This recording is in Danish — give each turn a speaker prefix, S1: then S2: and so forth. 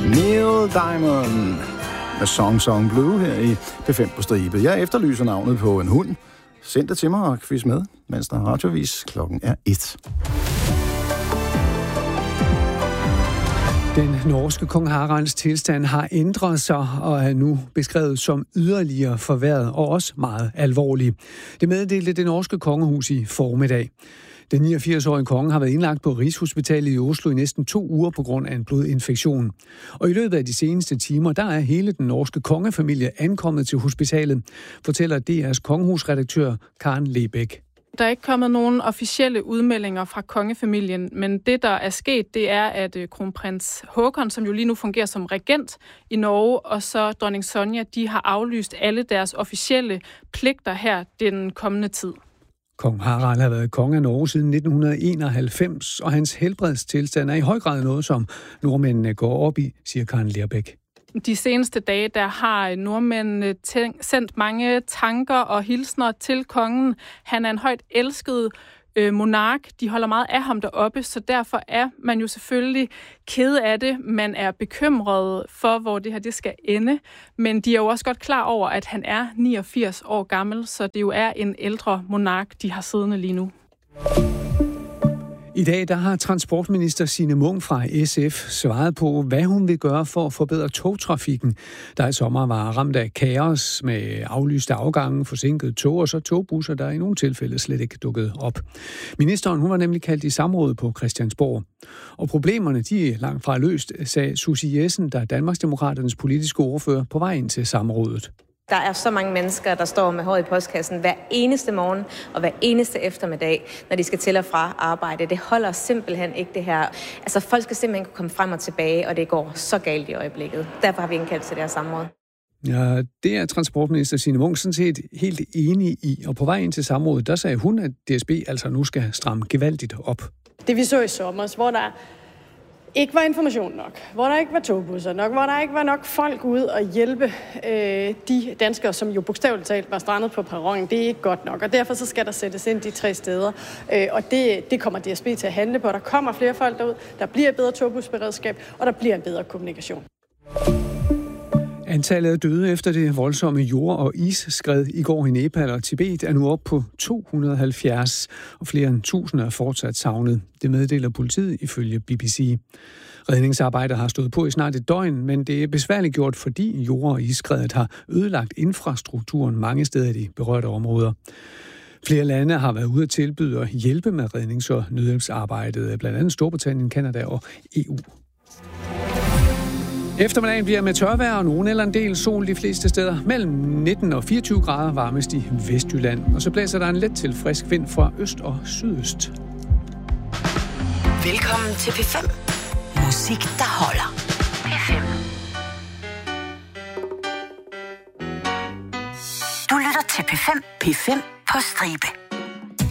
S1: Neil Diamond med Song Blue her i P5 på stribe. Jeg efterlyser navnet på en hund. Send det til mig og quiz med, mens der er radiovis. Klokken er 1.
S2: Den norske kong Haralds tilstand har ændret sig og er nu beskrevet som yderligere forværret og også meget alvorlig. Det meddelte det norske kongehus i formiddag. Den 89-årige konge har været indlagt på Rigshospitalet i Oslo i næsten 2 uger på grund af en blodinfektion. Og i løbet af de seneste timer, der er hele den norske kongefamilie ankommet til hospitalet, fortæller DR's kongehusredaktør Karen Lebæk.
S3: Der er ikke kommet nogen officielle udmeldinger fra kongefamilien, men det, der er sket, det er, at kronprins Håkon, som jo lige nu fungerer som regent i Norge, og så dronning Sonja, de har aflyst alle deres officielle pligter her den kommende tid.
S2: Kong Harald har været konge af Norge siden 1991, og hans helbredstilstand er i høj grad noget, som nordmændene går op i, siger Karen Lebæk.
S3: De seneste dage, der har nordmændene sendt mange tanker og hilsner til kongen. Han er en højt elsket monark. De holder meget af ham deroppe, så derfor er man jo selvfølgelig ked af det. Man er bekymret for, hvor det her det skal ende. Men de er jo også godt klar over, at han er 89 år gammel, så det jo er en ældre monark, de har siddende lige nu.
S2: I dag der har transportminister Signe Munk fra SF svaret på, hvad hun vil gøre for at forbedre togtrafikken, der i sommer var ramt af kaos med aflyste afgange, forsinkede tog og så togbusser, der i nogle tilfælde slet ikke dukkede op. Ministeren hun var nemlig kaldt i samråd på Christiansborg. Og problemerne de er langt fra løst, sagde Susie Jessen, der er Danmarksdemokraternes politiske ordfører, på vej ind til samrådet.
S4: Der er så mange mennesker, der står med håret i postkassen hver eneste morgen og hver eneste eftermiddag, når de skal til og fra arbejde. Det holder simpelthen ikke det her. Altså folk skal simpelthen kunne komme frem og tilbage, og det går så galt i øjeblikket. Derfor har vi indkaldt til det her samråd.
S2: Ja, det er transportminister Signe Munk sådan set helt enig i. Og på vej ind til samrådet, der sagde hun, at DSB altså nu skal stramme gevaldigt op.
S5: Det vi så i sommer, hvor der ikke var information nok, hvor der ikke var togbusser nok, hvor der ikke var nok folk ude og hjælpe de danskere, som jo bogstaveligt talt var strandet på perronen. Det er ikke godt nok, og derfor så skal der sættes ind de 3 steder. Og det kommer DSB til at handle på. Der kommer flere folk derud, der bliver bedre togbusberedskab, og der bliver en bedre kommunikation.
S2: Antallet af døde efter det voldsomme jord- og isskred i går i Nepal og Tibet er nu op på 270, og flere end 1000 er fortsat savnet. Det meddeler politiet ifølge BBC. Redningsarbejder har stået på i snart et døgn, men det er besværligt gjort, fordi jord- og isskredet har ødelagt infrastrukturen mange steder i de berørte områder. Flere lande har været ude at tilbyde at hjælpe med rednings- og nødhjælpsarbejdet, blandt andet Storbritannien, Canada og EU. Eftermiddagen bliver med tørvejr og nogen eller en del sol de fleste steder. Mellem 19 og 24 grader varmest i Vestjylland. Og så blæser der en let til frisk vind fra øst og sydøst.
S6: Velkommen til P5. Musik, der holder. P5. Du lytter til P5. P5 på stribe.